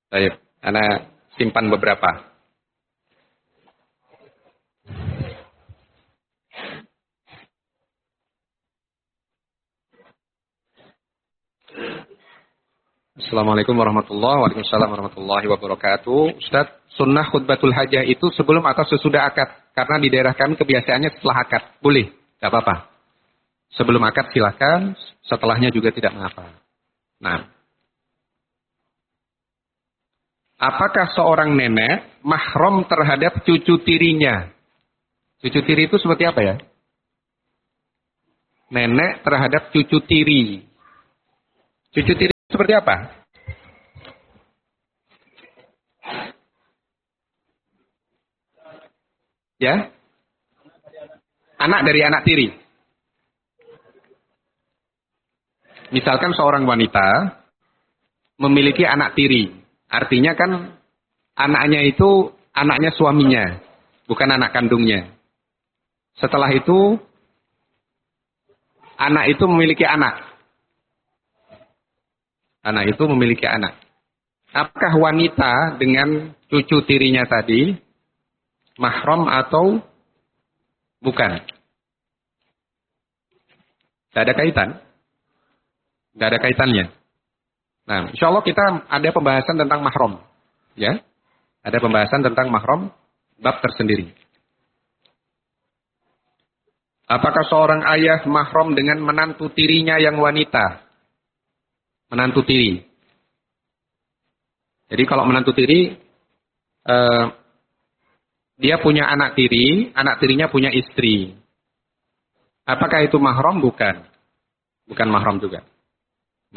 Baik, Ana simpan beberapa. Assalamualaikum warahmatullahi wabarakatuh. Ustaz, sunnah khutbatul hajah itu sebelum atau sesudah akad? Karena di daerah kami kebiasaannya setelah akad. Boleh? Tidak apa-apa. Sebelum akad silakan, setelahnya juga tidak mengapa. Nah, apakah seorang nenek mahram terhadap cucu tirinya? Cucu tiri itu seperti apa ya? Nenek terhadap cucu tiri. Cucu tiri seperti apa? Ya? Anak dari anak tiri. Misalkan seorang wanita memiliki anak tiri. Artinya kan anaknya itu anaknya suaminya, bukan anak kandungnya. Setelah itu, anak itu memiliki anak. Anak itu memiliki anak. Apakah wanita dengan cucu tirinya tadi mahram atau bukan? Tidak ada kaitan. Tidak ada kaitannya. Nah, insya Allah kita ada pembahasan tentang mahram. Ya, ada pembahasan tentang mahram, bab tersendiri. Apakah seorang ayah mahram dengan menantu tirinya yang wanita? Menantu tiri. Jadi kalau menantu tiri, dia punya anak tirinya punya istri. Apakah itu mahram? Bukan. Bukan mahram juga.